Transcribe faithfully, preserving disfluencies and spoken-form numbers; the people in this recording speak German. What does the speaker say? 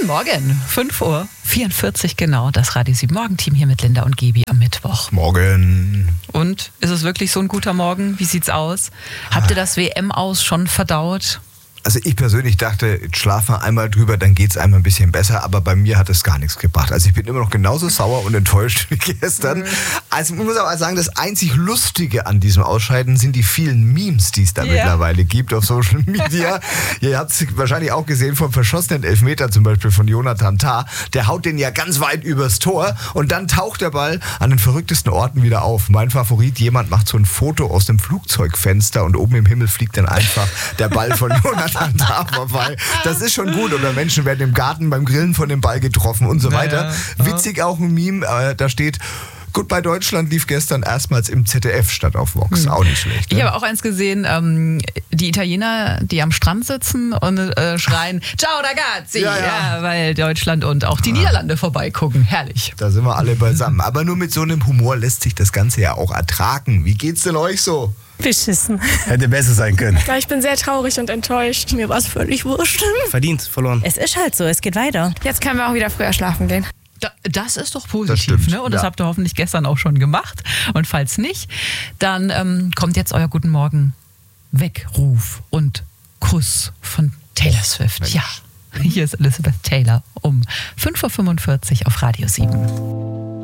Morgen, fünf Uhr vierundvierzig genau, das Radio sieben Morgenteam hier mit Linda und Gebi am Mittwoch. Morgen. Und, ist es wirklich so ein guter Morgen? Wie sieht's aus? Habt ihr das W M-Aus schon verdaut? Also ich persönlich dachte, jetzt schlafen wir einmal drüber, dann geht's einmal ein bisschen besser, aber bei mir hat es gar nichts gebracht. Also ich bin immer noch genauso sauer und enttäuscht wie gestern. Mhm. Also ich muss aber sagen, das einzig Lustige an diesem Ausscheiden sind die vielen Memes, die es da ja. mittlerweile gibt auf Social Media. Ihr habt es wahrscheinlich auch gesehen vom verschossenen Elfmeter zum Beispiel von Jonathan Tah. Der haut den ja ganz weit übers Tor und dann taucht der Ball an den verrücktesten Orten wieder auf. Mein Favorit, jemand macht so ein Foto aus dem Flugzeugfenster und oben im Himmel fliegt dann einfach der Ball von Jonathan da vorbei. Das ist schon gut. Oder Menschen werden im Garten beim Grillen von dem Ball getroffen und so weiter. Ja, ja. Witzig auch ein Meme, äh, da steht: Goodbye Deutschland lief gestern erstmals im Z D F statt auf Vox. Hm. Auch nicht schlecht. Ne? Ich habe auch eins gesehen, ähm, die Italiener, die am Strand sitzen und äh, schreien Ciao ragazzi, ja, ja. Ja, weil Deutschland und auch die ja. Niederlande vorbeigucken. Herrlich. Da sind wir alle beisammen. Aber nur mit so einem Humor lässt sich das Ganze ja auch ertragen. Wie geht's denn euch so? Beschissen. Hätte besser sein können. Ja, ich bin sehr traurig und enttäuscht. Mir war es völlig wurscht. Verdient, verloren. Es ist halt so, es geht weiter. Jetzt können wir auch wieder früher schlafen gehen. Das ist doch positiv, das ne? Und das ja. habt ihr hoffentlich gestern auch schon gemacht. Und falls nicht, dann ähm, kommt jetzt euer Guten Morgen Weckruf und Kuss von Taylor Swift. Mensch. Ja, hier ist Elizabeth Taylor um fünf Uhr fünfundvierzig auf Radio sieben.